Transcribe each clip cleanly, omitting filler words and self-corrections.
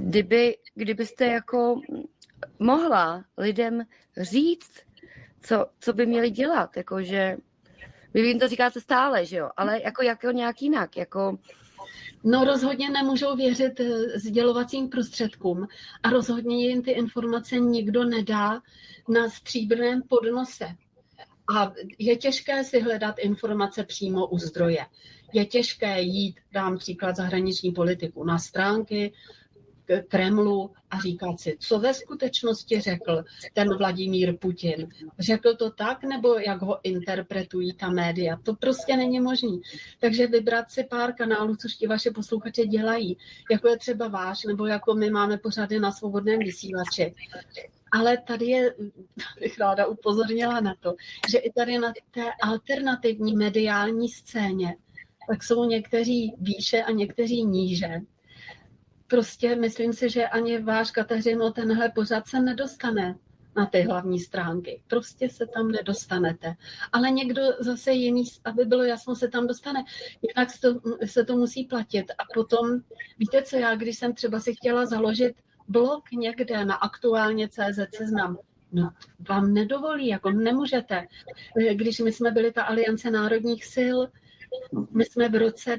kdybyste jako mohla lidem říct, co by měli dělat, jakože vy jim to říkáte stále, že jo, ale jako nějak jinak, jako... No rozhodně nemůžou věřit sdělovacím prostředkům a rozhodně jim ty informace nikdo nedá na stříbrném podnose. A je těžké si hledat informace přímo u zdroje. Je těžké jít, dám příklad zahraniční politiku, na stránky Kremlu a říkat si, co ve skutečnosti řekl ten Vladimír Putin. Řekl to tak, nebo jak ho interpretují ta média? To prostě není možné. Takže vybrat si pár kanálů, což ti vaše posluchače dělají, jako je třeba váš, nebo jako my máme pořady na Svobodném vysílači. Ale tady bych ráda upozornila na to, že i tady na té alternativní mediální scéně, tak jsou někteří výše a někteří níže. Prostě myslím si, že ani váš, Kateřino, tenhle pořad se nedostane na ty hlavní stránky. Prostě se tam nedostanete. Ale někdo zase jiný, aby bylo jasno, se tam dostane. Jinak se to musí platit. A potom, víte co, já když jsem třeba si chtěla založit blog někde na aktuálně.cz Seznam, no, vám nedovolí, jako nemůžete. Když my jsme byli ta Aliance národních sil, my jsme v roce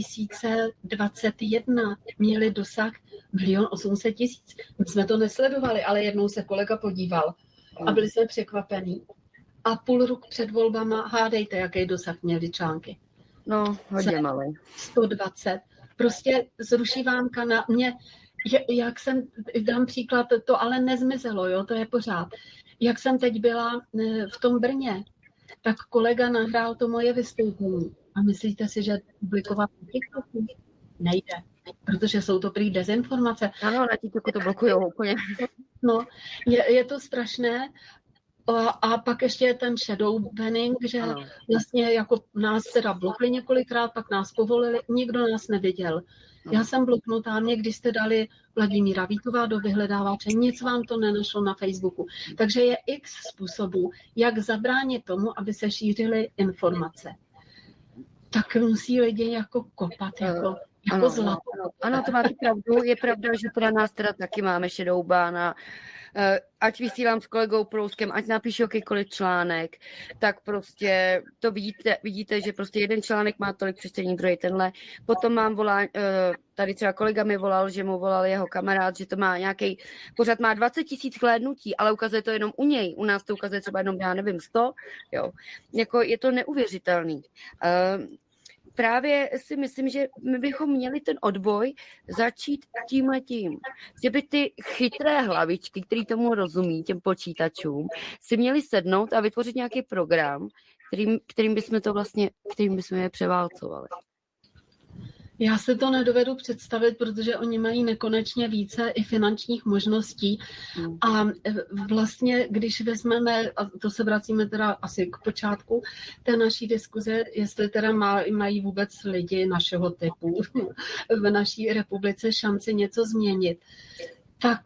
2021 měli dosah 1 800 000. My jsme to nesledovali, ale jednou se kolega podíval a byli jsme překvapení. A půl roku před volbama, hádejte, jaký dosah měli články. No, hodně malý. 120. Prostě zruší vám kanál. Jak jsem, dám příklad, to ale nezmizelo, jo, to je pořád. Jak jsem teď byla v tom Brně, tak kolega nahrál to moje vystoupení. A myslíte si, že publikovat na TikToku nejde, protože jsou to prý dezinformace. Ano, na TikToku to blokujou úplně. No, je to strašné. A pak ještě je ten shadow banning, že vlastně jako nás teda blokli několikrát, pak nás povolili, nikdo nás neviděl. Já jsem bloknutá, mě když jste dali Vladimíra Vítová do vyhledávače, nic vám to nenašlo na Facebooku. Takže je x způsobů, jak zabránit tomu, aby se šířily informace. Tak musí lidi jako kopat, jako zlato. Ano, to máte pravdu. Je pravda, že teda nás teda taky máme shadow ban. Ať vysílám s kolegou Prouskem, ať napíšu jakýkoliv článek, tak prostě to vidíte, že prostě jeden článek má tolik přečtení, druhý tenhle. Potom mám tady třeba kolega mi volal, že mu volal jeho kamarád, že to má nějaký pořád má 20 000 hlédnutí, ale ukazuje to jenom u něj. U nás to ukazuje třeba jenom, já nevím, 100. Jo. Jako je to neuvěřitelný. Právě si myslím, že my bychom měli ten odboj začít tímhletím. Že by ty chytré hlavičky, který tomu rozumí, těm počítačům, si měli sednout a vytvořit nějaký program, kterým bychom je převálcovali. Já si to nedovedu představit, protože oni mají nekonečně více i finančních možností. A vlastně, když vezmeme, a to se vracíme teda asi k počátku té naší diskuze, jestli teda mají vůbec lidi našeho typu v naší republice šanci něco změnit, tak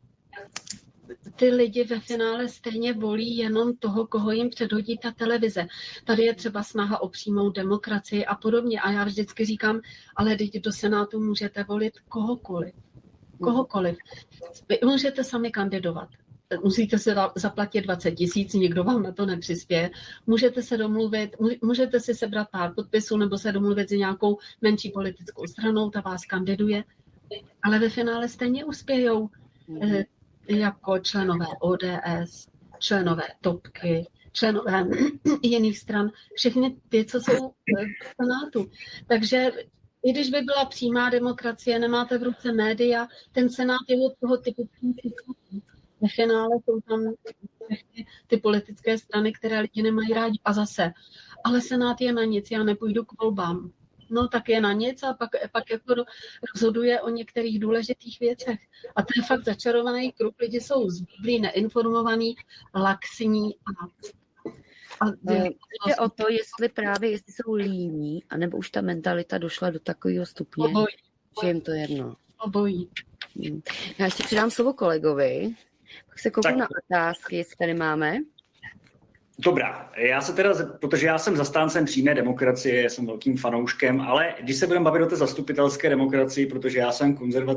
ty lidi ve finále stejně volí jenom toho, koho jim předhodí ta televize. Tady je třeba snaha o přímou demokracii a podobně. A já vždycky říkám, ale teď do Senátu můžete volit kohokoliv. Kohokoliv. Vy můžete sami kandidovat. Musíte se zaplatit 20 000, nikdo vám na to nepřispěje. Můžete se domluvit, můžete si sebrat pár podpisů nebo se domluvit s nějakou menší politickou stranou, ta vás kandiduje. Ale ve finále stejně uspějou jako členové ODS, členové Topky, členové jiných stran, všechny ty, co jsou v Senátu. Takže i když by byla přímá demokracie, nemáte v ruce média, ten Senát je od toho typu. Ve finále jsou tam ty politické strany, které lidi nemají rádi. A zase, ale Senát je na nic, já nepůjdu k volbám. No tak je na nic a pak jako rozhoduje o některých důležitých věcech. A to je fakt začarovaný kruh. Lidi jsou zblblí, neinformovaní, laxní jde o to, jestli jsou líní, anebo už ta mentalita došla do takového stupně, že jim to jedno. Obojí. Já ještě přidám slovo kolegovi, pak se kouknu na otázky, jestli tady máme. Dobrá, protože já jsem zastáncem přímé demokracie, jsem velkým fanouškem, ale když se budeme bavit o té zastupitelské demokracii, protože já jsem konzervativní,